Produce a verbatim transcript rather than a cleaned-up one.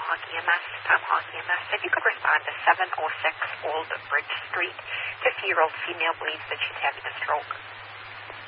Tomahawk E M S. Tomahawk E M S. If you could respond to seven oh six Old Bridge Street. fifty-year-old female believes that she's having a stroke.